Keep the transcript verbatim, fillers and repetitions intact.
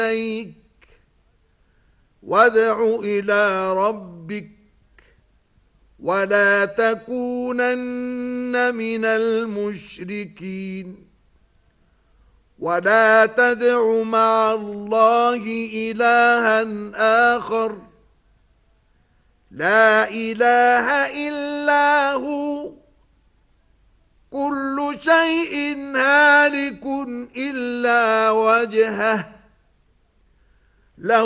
إليك وادع إلى ربك ولا تكونن من المشركين ولا تدع مع الله إلها آخر لا إله إلا هو كل شيء هالك إلا وجهه